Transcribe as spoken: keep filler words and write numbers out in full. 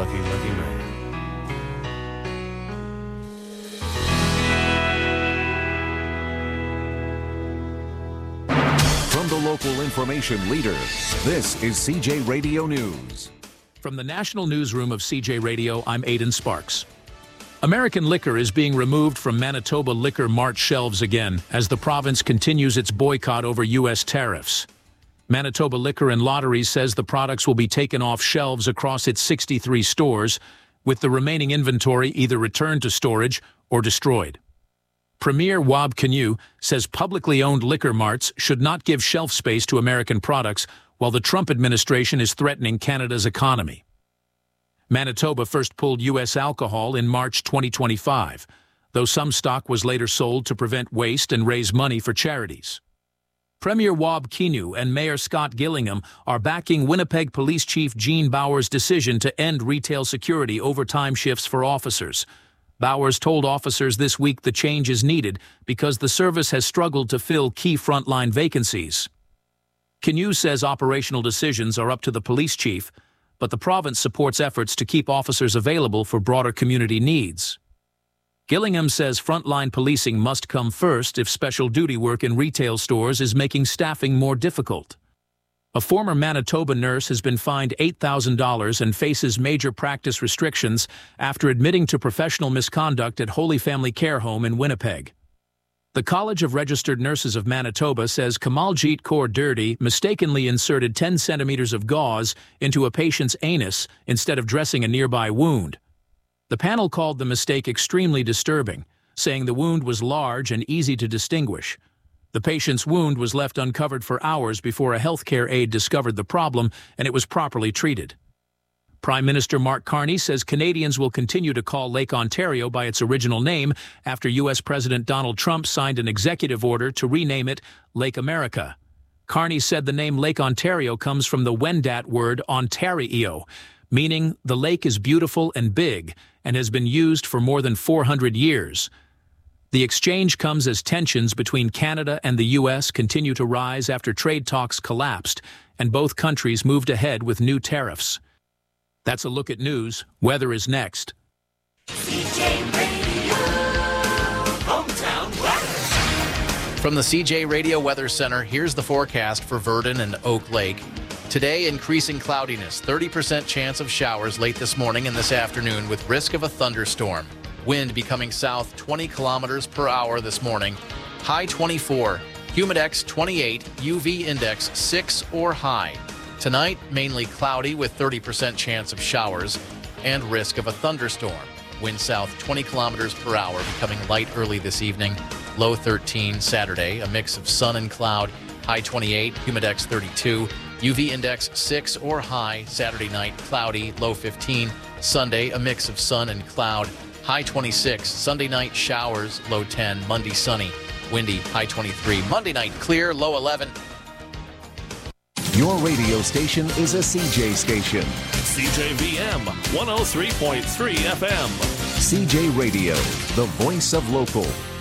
lucky, lucky man. From the local information leader, this is C J Radio News. From the National Newsroom of C J Radio, I'm Aidan Sparks. American liquor is being removed from Manitoba Liquor Mart shelves again as the province continues its boycott over U S tariffs. Manitoba Liquor and Lotteries says the products will be taken off shelves across its sixty-three stores, with the remaining inventory either returned to storage or destroyed. Premier Wab Kinew says publicly owned liquor marts should not give shelf space to American products while the Trump administration is threatening Canada's economy. Manitoba first pulled U S alcohol in March twenty twenty-five, though some stock was later sold to prevent waste and raise money for charities. Premier Wab Kinew and Mayor Scott Gillingham are backing Winnipeg Police Chief Gene Bauer's decision to end retail security overtime shifts for officers. Bowers told officers this week the change is needed because the service has struggled to fill key frontline vacancies. Kinew says operational decisions are up to the police chief, but the province supports efforts to keep officers available for broader community needs. Gillingham says frontline policing must come first if special duty work in retail stores is making staffing more difficult. A former Manitoba nurse has been fined eight thousand dollars and faces major practice restrictions after admitting to professional misconduct at Holy Family Care Home in Winnipeg. The College of Registered Nurses of Manitoba says Kamaljit Kaur Dirty mistakenly inserted ten centimeters of gauze into a patient's anus instead of dressing a nearby wound. The panel called the mistake extremely disturbing, saying the wound was large and easy to distinguish. The patient's wound was left uncovered for hours before a healthcare aide discovered the problem, and it was properly treated. Prime Minister Mark Carney says Canadians will continue to call Lake Ontario by its original name after U S President Donald Trump signed an executive order to rename it Lake America. Carney said the name Lake Ontario comes from the Wendat word Ontario, meaning the lake is beautiful and big and has been used for more than four hundred years. The exchange comes as tensions between Canada and the U S continue to rise after trade talks collapsed and both countries moved ahead with new tariffs. That's a look at news. Weather is next. C J Radio, hometown weather. From the C J Radio Weather Center, here's the forecast for Virden and Oak Lake. Today, increasing cloudiness, thirty percent chance of showers late this morning and this afternoon with risk of a thunderstorm. Wind becoming south twenty kilometers per hour this morning. High twenty-four, humidex twenty-eight, U V index six or high. Tonight, mainly cloudy with thirty percent chance of showers and risk of a thunderstorm. Wind south twenty kilometers per hour, becoming light early this evening. Low thirteen Saturday, a mix of sun and cloud. High twenty-eight, humidex thirty-two. U V index six or high. Saturday night, cloudy, low fifteen. Sunday, a mix of sun and cloud. High twenty-six. Sunday night, showers, low ten. Monday, sunny, windy, high twenty-three. Monday night, clear, low eleven. Your radio station is a C J station. C J V M one oh three point three F M. C J Radio, the voice of local.